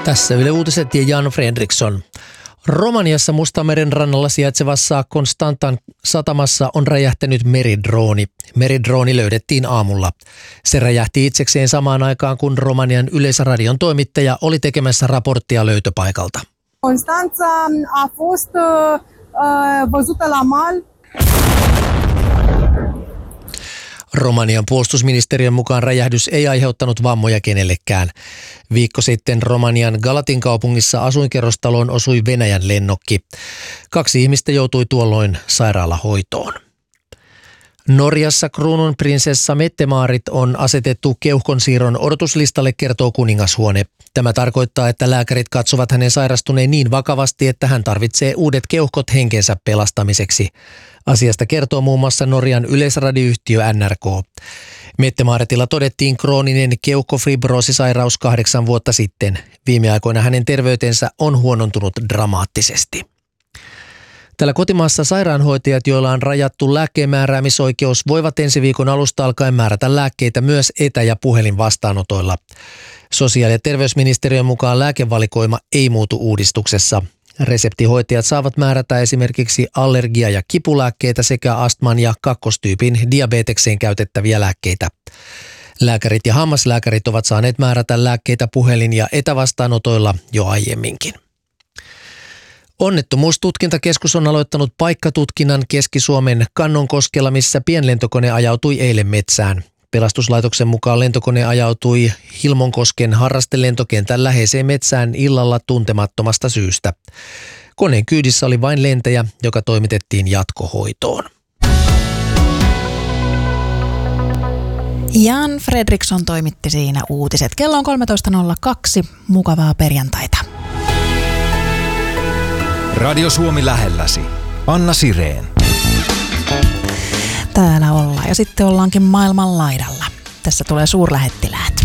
Tässä Yle Uutiset ja Jan Fredriksson. Romaniassa Mustameren rannalla sijaitsevassa Constantan satamassa on räjähtänyt meridrooni. Meridrooni löydettiin aamulla. Se räjähti itsekseen samaan aikaan, kun Romanian Yleisradion toimittaja oli tekemässä raporttia löytöpaikalta. Constanța a fost văzută la mal. Romanian puolustusministeriön mukaan räjähdys ei aiheuttanut vammoja kenellekään. Viikko sitten Romanian Galatin kaupungissa asuinkerrostaloon osui Venäjän lennokki. 2 ihmistä joutui tuolloin sairaalahoitoon. Norjassa kruununprinsessa Mette-Maarit on asetettu keuhkonsiirron odotuslistalle, kertoo kuningashuone. Tämä tarkoittaa, että lääkärit katsovat hänen sairastuneen niin vakavasti, että hän tarvitsee uudet keuhkot henkensä pelastamiseksi. Asiasta kertoo muun muassa Norjan yleisradioyhtiö NRK. Mette-Maaretilla todettiin krooninen keuhkofibroosisairaus 8 vuotta sitten. Viime aikoina hänen terveytensä on huonontunut dramaattisesti. Täällä kotimaassa sairaanhoitajat, joilla on rajattu lääkkeenmääräämisoikeus, voivat ensi viikon alusta alkaen määrätä lääkkeitä myös etä- ja puhelinvastaanotoilla. Sosiaali- ja terveysministeriön mukaan lääkevalikoima ei muutu uudistuksessa. Reseptihoitajat saavat määrätä esimerkiksi allergia- ja kipulääkkeitä sekä astman ja kakkostyypin diabetekseen käytettäviä lääkkeitä. Lääkärit ja hammaslääkärit ovat saaneet määrätä lääkkeitä puhelin- ja etävastaanotoilla jo aiemminkin. Onnettomuustutkintakeskus on aloittanut paikkatutkinnan Keski-Suomen Kannonkoskella, missä pienlentokone ajautui eilen metsään. Pelastuslaitoksen mukaan lentokone ajautui Hilmonkosken harrastelentokentän läheiseen metsään illalla tuntemattomasta syystä. Koneen kyydissä oli vain lentäjä, joka toimitettiin jatkohoitoon. Jan Fredriksson toimitti siinä uutiset. Kello on 13.02. Mukavaa perjantaita. Radio Suomi lähelläsi. Anna Sireen. Täällä ollaan ja sitten ollaankin maailman laidalla. Tässä tulee suurlähettiläät.